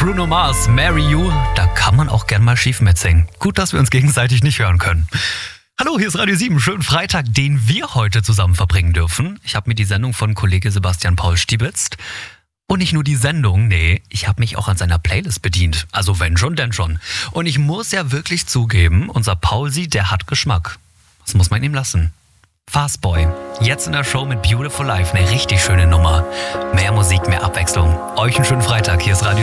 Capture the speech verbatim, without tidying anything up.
Bruno Mars, Marry You, da kann man auch gern mal schief mitsingen. Gut, dass wir uns gegenseitig nicht hören können. Hallo, hier ist Radio sieben, schönen Freitag, den wir heute zusammen verbringen dürfen. Ich habe mir die Sendung von Kollege Sebastian Paul stiebitzt. Und nicht nur die Sendung, nee, ich habe mich auch an seiner Playlist bedient. Also wenn schon, denn schon. Und ich muss ja wirklich zugeben, unser Paulsi, der hat Geschmack. Das muss man ihm lassen. Fastboy, jetzt in der Show mit Beautiful Life, eine richtig schöne Nummer. Mehr Musik, mehr Abwechslung. Euch einen schönen Freitag, hier ist Radio